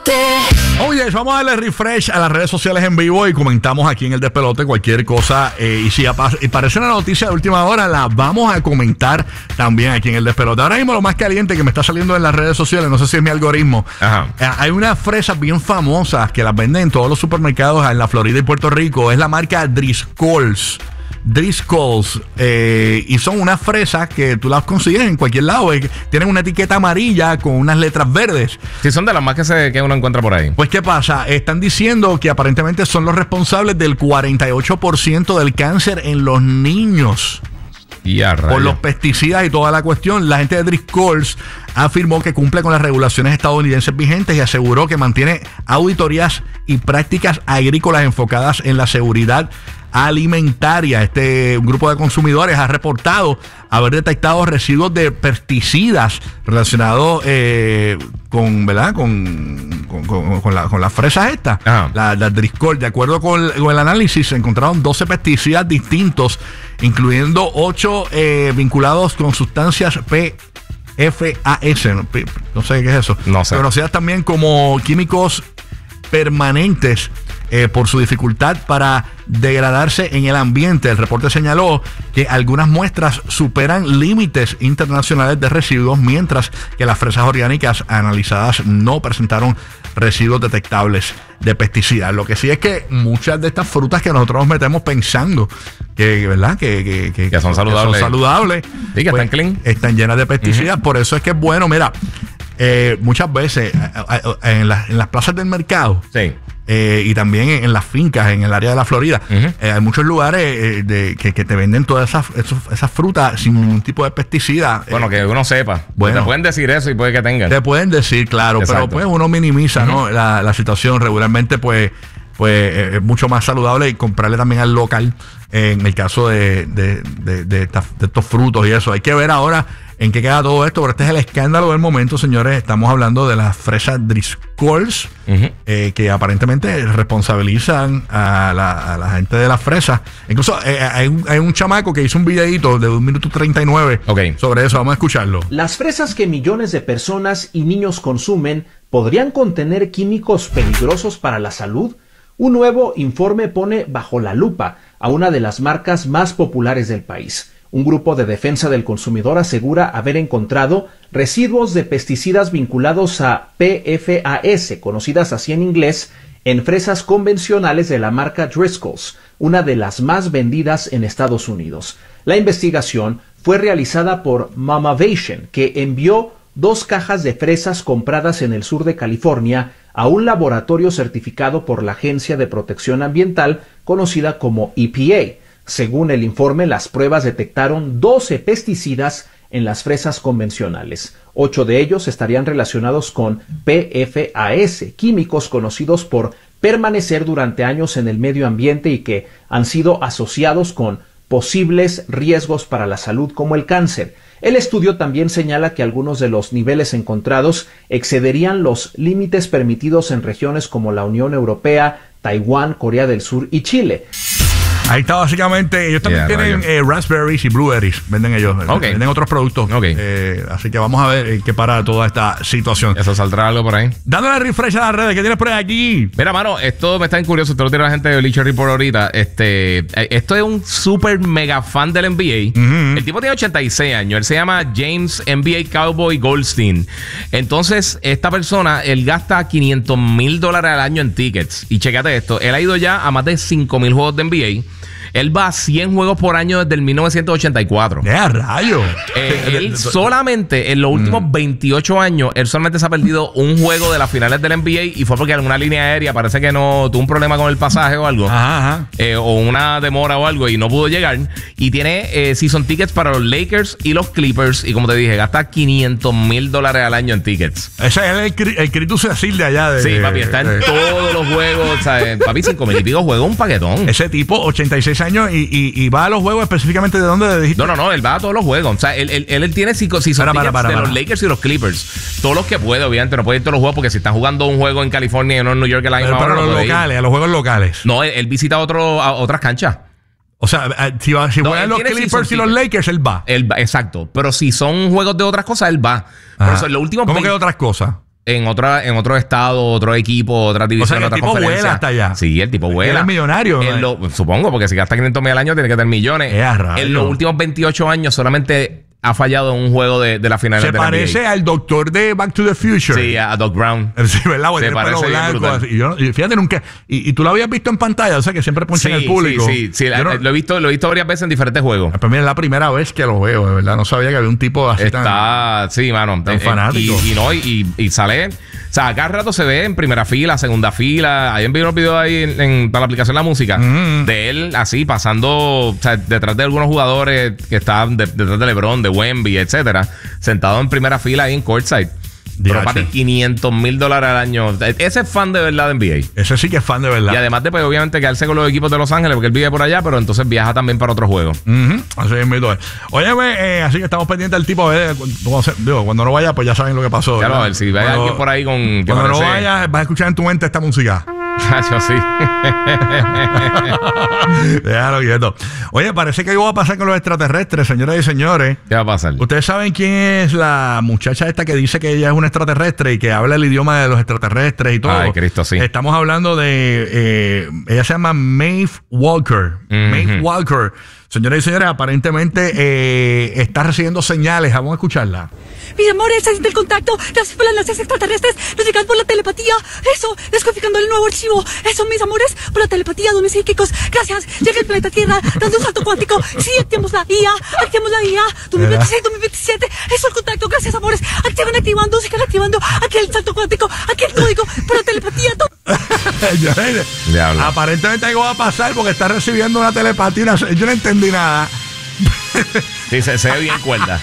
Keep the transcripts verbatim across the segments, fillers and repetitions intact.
despelote. Oye, vamos a darle refresh a las redes sociales en vivo y comentamos aquí en el despelote cualquier cosa. Eh, y si aparece una noticia de última hora, la vamos a comentar también aquí en el despelote. Ahora mismo lo más caliente que me está saliendo en las redes sociales, no sé si es mi algoritmo. Ajá. Eh, hay unas fresas bien famosas que las venden en todos los supermercados en la Florida y Puerto Rico. Es la marca Driscoll's. Driscoll's eh, y son unas fresas que tú las consigues en cualquier lado. Eh, tienen una etiqueta amarilla con unas letras verdes. Sí, son de las más que, se, que uno encuentra por ahí. Pues ¿qué pasa? Están diciendo que aparentemente son los responsables del cuarenta y ocho por ciento del cáncer en los niños. Y a por los pesticidas y toda la cuestión. La gente de Driscoll's afirmó que cumple con las regulaciones estadounidenses vigentes y aseguró que mantiene auditorías y prácticas agrícolas enfocadas en la seguridad alimentaria. Este un grupo de consumidores ha reportado haber detectado residuos de pesticidas relacionados eh, con, ¿verdad? Con, con, con, con, la, con las fresas estas, la, la Driscoll. De acuerdo con, con el análisis, se encontraron doce pesticidas distintos, incluyendo ocho eh, vinculados con sustancias P F A S. No, no sé qué es eso. No sé. Conocidas también como químicos permanentes eh, por su dificultad para degradarse en el ambiente. El reporte señaló que algunas muestras superan límites internacionales de residuos, mientras que las fresas orgánicas analizadas no presentaron residuos detectables de pesticidas. Lo que sí es que muchas de estas frutas que nosotros nos metemos pensando que, ¿verdad? Que, que, que, que son saludables, que son saludables sí, que pues, están clean, están llenas de pesticidas. Uh-huh. Por eso es que es bueno, mira, eh, muchas veces en, la, en las plazas del mercado, sí. Eh, y también en, en las fincas, en el área de la Florida, uh-huh. eh, hay muchos lugares eh, de, que, que te venden todas esas, esos, esas frutas sin ningún tipo de pesticida. Bueno, eh, que uno sepa. Bueno, te pueden decir eso y puede que tengan. Te pueden decir, claro. Exacto. Pero pues uno minimiza, uh-huh. ¿no? la, la situación. Regularmente, pues, pues eh, es mucho más saludable y comprarle también al local eh, en el caso de, de, de, de, esta, de estos frutos y eso. Hay que ver ahora en qué queda todo esto, pero este es el escándalo del momento, señores. Estamos hablando de las fresas Driscoll's, uh-huh. eh, que aparentemente responsabilizan a la, a la gente de las fresas. Incluso eh, hay, un, hay un chamaco que hizo un videito de un minuto treinta y nueve okay. sobre eso. Vamos a escucharlo. Las fresas que millones de personas y niños consumen podrían contener químicos peligrosos para la salud. Un nuevo informe pone bajo la lupa a una de las marcas más populares del país. Un grupo de defensa del consumidor asegura haber encontrado residuos de pesticidas vinculados a P F A S, conocidas así en inglés, en fresas convencionales de la marca Driscoll's, una de las más vendidas en Estados Unidos. La investigación fue realizada por Mamavation, que envió dos cajas de fresas compradas en el sur de California a un laboratorio certificado por la Agencia de Protección Ambiental, conocida como E P A. Según el informe, las pruebas detectaron doce pesticidas en las fresas convencionales. Ocho de ellos estarían relacionados con P F A S, químicos conocidos por permanecer durante años en el medio ambiente y que han sido asociados con posibles riesgos para la salud como el cáncer. El estudio también señala que algunos de los niveles encontrados excederían los límites permitidos en regiones como la Unión Europea, Taiwán, Corea del Sur y Chile. Ahí está básicamente. Ellos también yeah, tienen eh, raspberries y blueberries. Venden ellos. Okay. Venden otros productos. Okay. Eh, así que vamos a ver eh, qué para toda esta situación. Eso saldrá algo por ahí. Dándole refresh a las redes. ¿Qué tienes por aquí? Mira, mano, esto me está en curioso. Esto lo tiene la gente de Bleacher Report ahorita. Este, esto es un super mega fan del N B A. Uh-huh. El tipo tiene ochenta y seis años. Él se llama James N B A Cowboy Goldstein. Entonces, esta persona, él gasta quinientos mil dólares al año en tickets. Y chécate esto. Él ha ido ya a más de cinco mil juegos de N B A. Él va a cien juegos por año desde el mil novecientos ochenta y cuatro. ¡Qué rayo! Eh, él solamente, en los últimos mm. veintiocho años, él solamente se ha perdido un juego de las finales del N B A y fue porque alguna línea aérea parece que no tuvo un problema con el pasaje o algo. Ajá, ajá. Eh, o una demora o algo y no pudo llegar. Y tiene eh, season tickets para los Lakers y los Clippers. Y como te dije, gasta quinientos mil dólares al año en tickets. Ese es el, el Critus Cecil de allá. De, sí, papi, está en de, todos los juegos. ¿Sabes? Papi, cinco mil y pico juegos, un paquetón. Ese tipo, ochenta y seis años y, y, y va a los juegos específicamente de dónde dijiste. No, no, no, él va a todos los juegos. O sea, él, él, él, él tiene cinco season tickets para, de para. los Lakers y los Clippers. Todos los que puede, obviamente, no puede ir a todos los juegos porque si están jugando un juego en California y no en New York, la misma pero, hora, pero no los locales, ir. a los juegos locales. No, él, él visita otro, a otras canchas. O sea, si, va, si no, juegan los Clippers y los Lakers, él va. Él va, exacto. Pero si son juegos de otras cosas, él va. Por eso, lo último ¿Cómo que de otras cosas? en otra, en otro estado, otro equipo, otra división, o sea, que otra el tipo conferencia. Vuela hasta allá. Sí, el tipo vuela. Él es millonario. En lo, supongo, porque si gasta quinientos mil al año, tiene que tener millones. En los últimos veintiocho años solamente ha fallado en un juego de, de la final de la N B A. Se parece al doctor de Back to the Future. Sí, a Doc Brown. Sí, ¿verdad? Se parece bien brutal. Y, yo, y fíjate, nunca... Y, y tú lo habías visto en pantalla, o sea, que siempre ponchan sí, el público. Sí, sí, sí. La, no, lo, he visto, lo he visto varias veces en diferentes juegos. Pues mira, es la primera vez que lo veo, de verdad. No sabía que había un tipo así Está, tan... sí, mano. Tan eh, fanático. Y, y no, y, y sale... O sea, cada rato se ve en primera fila, segunda fila. Hay unos videos ahí en, en, para la aplicación de la música mm-hmm. de él así pasando, o sea, detrás de algunos jugadores que estaban de, detrás de LeBron, de Wemby, etcétera, sentado en primera fila ahí en courtside. Pero para quinientos mil dólares al año. Ese es fan de verdad de N B A. Ese sí que es fan de verdad. Y además de, pues, obviamente, quedarse con los equipos de Los Ángeles, porque él vive por allá, pero entonces viaja también para otros juegos. Uh-huh. Así es, mi doy. Oye, eh, así que estamos pendientes del tipo. Eh, digo, cuando no vaya, pues ya saben lo que pasó. Claro, a ver, si ve a alguien por ahí con. Cuando no vaya, vas a escuchar en tu mente esta música. Yo sí. Déjalo quieto. Oye, parece que algo va a pasar con los extraterrestres, señoras y señores. ¿Qué va a pasar? ¿Ustedes saben quién es la muchacha esta que dice que ella es una extraterrestre y que habla el idioma de los extraterrestres y todo? Ay, Cristo, sí. Estamos hablando de... Eh, ella se llama Maeve Walker. Mm-hmm. Maeve Walker. Señoras y señores, aparentemente eh, está recibiendo señales. Vamos a escucharla. Mis amores, se siente el contacto. Gracias por las naves extraterrestres. Nos llegan por la telepatía. Eso, descodificando el nuevo archivo. Eso, mis amores, por la telepatía, dones psíquicos. Gracias. Llega el planeta Tierra, dando un salto cuántico. Sí, activamos la I A. Activamos la I A. dos mil veintiséis, dos mil veintisiete. Eso, el contacto. Gracias, amores. Activan, activando, sigan activando. Aquí el salto cuántico. Aquí el código. Por la telepatía. Aparentemente algo va a pasar porque está recibiendo una telepatía. Una... Yo no entendí nada. Sí, se, se ve bien cuerda.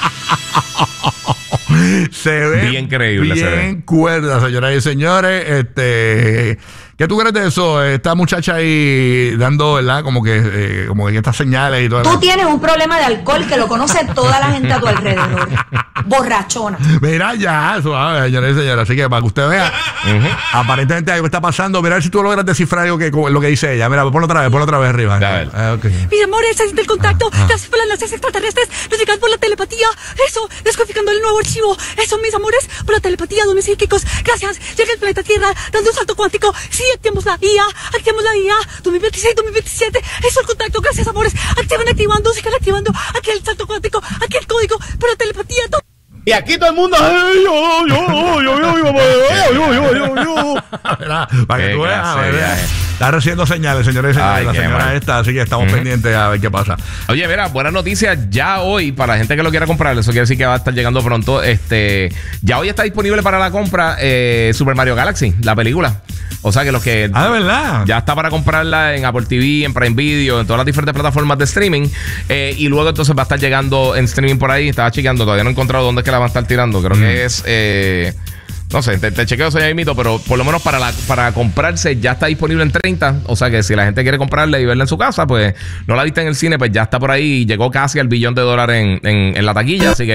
Se ve bien creíble. Bien se ve. cuerda, señoras y señores. Este, ¿qué tú crees de eso? Esta muchacha ahí dando, ¿verdad? Como que, eh, como que estas señales y todo. Tú tienes un problema de alcohol que lo conoce toda la gente a tu alrededor. Borrachona. Mira ya, suave, señores y señores. Así que para que usted vea, uh-huh. aparentemente algo está pasando. Mira a ver si tú logras descifrar algo que, lo que dice ella. Mira, ponlo otra vez, ponlo otra vez arriba. Ah, okay. Mis amores, se siente el contacto. Ah, ah. Gracias por las naves extraterrestres. Nos llegan por la telepatía. Eso, descodificando el nuevo archivo. Eso, mis amores, por la telepatía, dones psíquicos. Gracias. Llega el planeta Tierra, dando un salto cuántico. Sí, activamos la I A. Activamos la I A. dos mil veintiséis, dos mil veintisiete. Eso, el contacto. Gracias, amores. Activan, activando, sigan activando. Aquí el salto cuántico. Aquí el código. Por la telepatía. Todo. Y aquí todo el mundo. Yo, yo, yo, yo, yo, yo, yo, yo, yo. Para que tú veas, está recibiendo señales, señores y señores. Ay, la señora mal. Esta, así que estamos uh-huh. pendientes a ver qué pasa. Oye, mira, buenas noticias. Ya hoy, para la gente que lo quiera comprar, eso quiere decir que va a estar llegando pronto. Este, ya hoy está disponible para la compra eh, Super Mario Galaxy, la película. O sea que los que... Ah, de verdad. Ya está para comprarla en Apple T V, en Prime Video, en todas las diferentes plataformas de streaming. Eh, y luego entonces va a estar llegando en streaming por ahí. Estaba chequeando, todavía no he encontrado dónde es que la van a estar tirando. Creo mm. que es... Eh, no sé, te, te chequeo eso ya mismo, pero por lo menos para la, para comprarse ya está disponible en treinta. O sea que si la gente quiere comprarla y verla en su casa, pues no la viste en el cine, pues ya está por ahí y llegó casi al billón de dólares en, en, en la taquilla. Así que...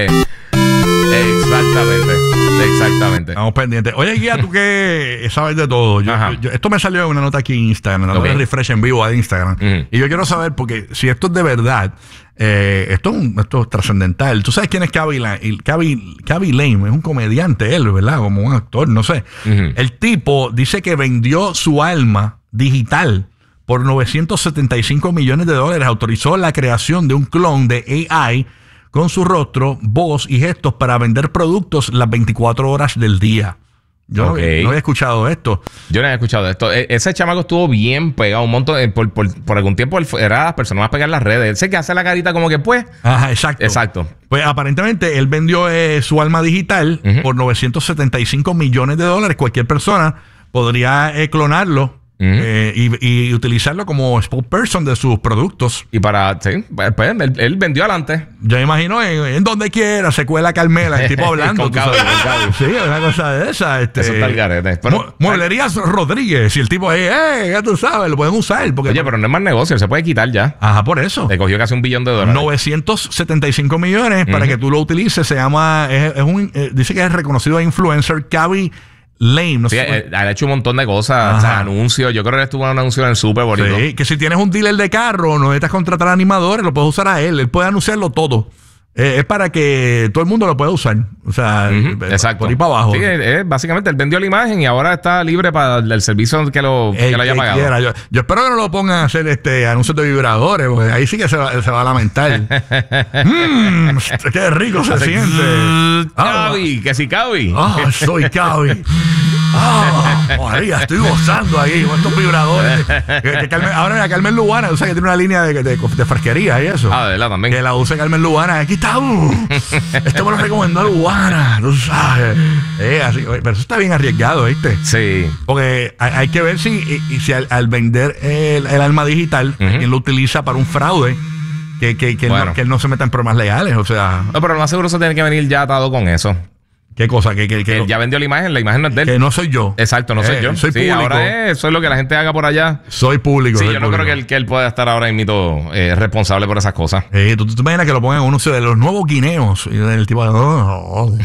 Exactamente. Exactamente. Estamos pendientes. Oye, Guía, tú que sabes de todo. Yo, yo, esto me salió en una nota aquí en Instagram, una okay. nota de refresh en vivo de Instagram. Uh-huh. Y yo quiero saber, porque si esto es de verdad, eh, esto, esto es trascendental. ¿Tú sabes quién es Khaby Lame? Khaby, Khaby Lame es un comediante, él, ¿verdad? Como un actor, no sé. Uh-huh. El tipo dice que vendió su alma digital por novecientos setenta y cinco millones de dólares. Autorizó la creación de un clon de A I con su rostro, voz y gestos para vender productos las veinticuatro horas del día. Yo okay. no, no había escuchado esto. Yo no había escuchado esto. E- ese chamaco estuvo bien pegado un montón. Eh, por, por, por algún tiempo él era las personas más pegadas en las redes. Él sé que hace la carita como que pues. Ajá, exacto. Exacto. Pues aparentemente él vendió eh, su alma digital uh-huh. por novecientos setenta y cinco millones de dólares. Cualquier persona podría eh, clonarlo. Uh-huh. Eh, y, y utilizarlo como spokesperson de sus productos. Y para, sí, pues él, él vendió adelante. Yo imagino en, en donde quiera, se cuela Carmela, el tipo hablando. Con Khaby, con Khaby. Sí, una cosa de esa. Este, Eso está el garete. Pero, Mu- Mueblerías Rodríguez. Y el tipo ahí, eh, ya tú sabes, lo pueden usar. Porque oye, pero no es más negocio, se puede quitar ya. Ajá, por eso. Le cogió casi un billón de dólares. novecientos setenta y cinco millones uh-huh. para que tú lo utilices. Se llama, es, es un, eh, dice que es reconocido influencer Khaby Lame, no sí, sé. Él ha hecho un montón de cosas, o sea, anuncios. Yo creo que estuvo en un anuncio en el Super bonito. Sí, que si tienes un dealer de carro, no necesitas contratar animadores, lo puedes usar a él. Él puede anunciarlo todo. Eh, es para que todo el mundo lo pueda usar. O sea, Uh-huh. eh, Exacto. por ahí para abajo. Sí, eh, básicamente él vendió la imagen y ahora está libre para el servicio que lo, El que lo haya que pagado. quiera. Yo, yo espero que no lo pongan a hacer este anuncios de vibradores, porque ahí sí que se va, se va a lamentar. mm, qué rico se siente. Ah, Cavi, que si Cavi. ah, soy Cavi. Ah, María, estoy gozando ahí con estos vibradores. Que, que Carmen, ahora mira, Carmen Lubana, o sea, que tiene una línea de, de, de fresquería y eso. Ah, de verdad también. Que la use Carmen Lubana. Aquí está. Uh, esto me lo recomendó Lubana. Tú sabes. Eh, así, pero eso está bien arriesgado, ¿viste? Sí. Porque hay, hay que ver si, y, y si al, al vender el, el alma digital, Uh-huh. quien lo utiliza para un fraude, que, que, que, él Bueno. no, que él no se meta en problemas legales. O sea, No, pero lo más seguro se tiene que venir ya atado con eso. ¿qué cosa? Que, que, que, Que él ya vendió la imagen, la imagen no es de él. que no soy yo. Exacto, no soy Eh, yo. Soy sí, público. ahora es, eso es lo que la gente haga por allá. Soy público. Sí, soy yo no público. creo que él, que él pueda estar ahora mismo eh, responsable por esas cosas. Eh, ¿tú, tú te imaginas que lo pongan uno de los nuevos guineos? Y el tipo, oh, oh.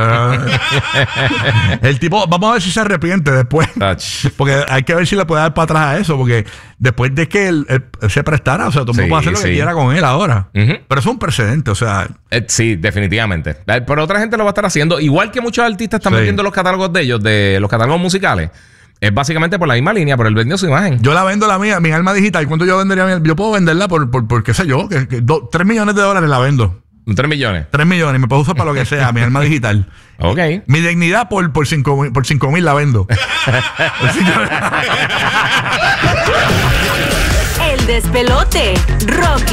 el tipo, vamos a ver si se arrepiente después. Touch. Porque hay que ver si le puede dar para atrás a eso. Porque después de que él, él se prestara, o sea, todo el mundo Sí, puede hacer lo sí. que quiera con él ahora. Ujú. Pero eso es un precedente, o sea. Eh, sí, definitivamente. Eh, Pero otra gente lo va a estar haciendo. Igual que muchos artistas están Sí. vendiendo los catálogos de ellos, de los catálogos musicales. Es básicamente por la misma línea, pero él vendió su imagen. Yo la vendo la mía, mi alma digital. ¿Cuánto yo vendería mi? Yo puedo venderla por, por, por qué sé yo, que, que do- tres millones de dólares la vendo. Tres millones. Tres millones, me puedo usar para lo que sea, mi alma digital. Ok. Mi dignidad por, por cinco mil, por cinco mil la vendo. El despelote. Rocky.